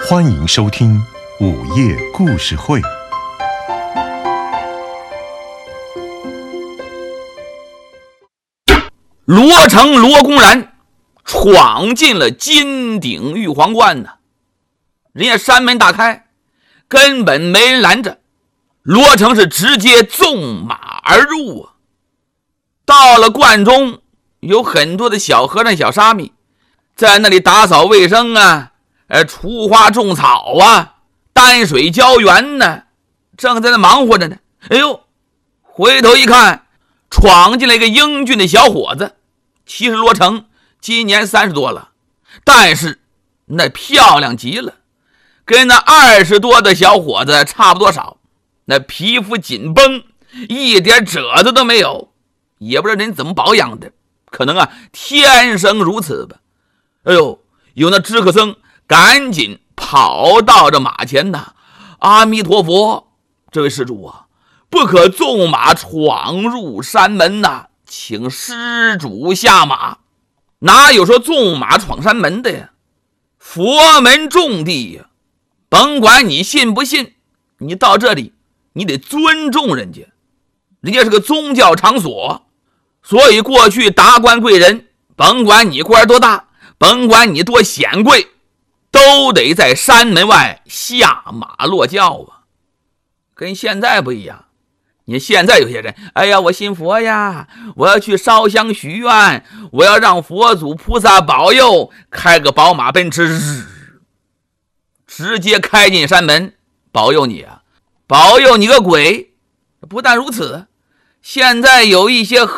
欢迎收听午夜故事会。 罗成罗公然闯进了金鼎玉皇观呢，人家山门大开，根本没人拦着，罗成是直接纵马而入啊。到了观中，有很多的小和尚小沙弥在那里打扫卫生啊，除花种草啊，担水浇园呢，正在那忙活着呢。哎呦，回头一看，闯进来一个英俊的小伙子。其实罗成今年30多了，但是那漂亮极了，跟那20多的小伙子差不多少。那皮肤紧绷，一点褶子都没有，也不知道人怎么保养的，可能天生如此吧。哎呦，有那知客僧赶紧跑到这马前呐，阿弥陀佛，这位施主啊，不可纵马闯入山门呐，请施主下马。哪有说纵马闯山门的呀？佛门重地呀，甭管你信不信，你到这里你得尊重人家，人家是个宗教场所，所以过去达官贵人，甭管你官多大，甭管你多显贵，都得在山门外下马落轿啊。跟现在不一样，你现在有些人，哎呀，我信佛呀，我要去烧香许愿，我要让佛祖菩萨保佑，开个宝马奔驰，直接开进山门，保佑你啊，保佑你个鬼！不但如此，现在有一些